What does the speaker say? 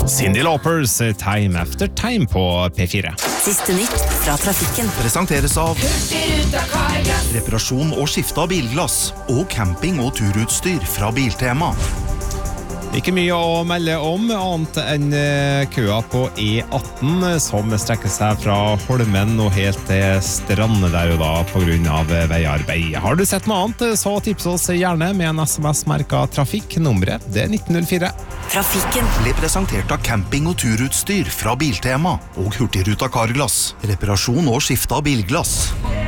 Cyndi Laupers Time After Time på P4. Siste nytt fra trafikken. Presenteres av reparasjon og skifte av bilglass og camping- og turutstyr fra Biltema. Ikke mye å melde om, annet enn køa på E18 som strekker seg fra Holmen og helt til Strand der jo da på grunn av veiarbeid. Har du sett noe annet, så tips oss gjerne med en SMS-merket trafikk. Nummeret, det 1904. Trafikken Ble presentert av camping- og turutstyr fra Biltema og Hurtigruta Carglass. Reparasjon og skifte av bilglass.